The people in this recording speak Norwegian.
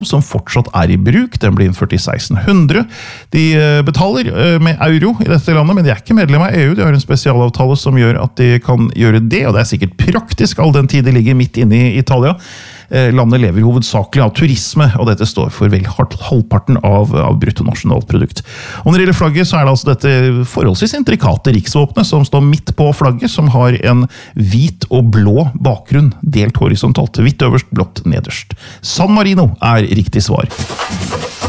som fortsatt i bruk. Den ble innført i 1600. De betaler med euro i dette landet, men de ikke medlem av EU. De har en spesialavtale som gjør at de kan gjøre det, og det sikkert praktisk all den tid de ligger midt inne i Italia. Landet lever hovedsakelig av turisme, og dette står for vel halvparten av bruttonasjonalprodukt. Og når det gjelder flagget, så det altså dette forholdsvis intrikate riksvåpenet som står midt på flagget, som har en hvit og blå bakgrunn, delt horisontalt, hvitt øverst, blått nederst. San Marino riktig svar.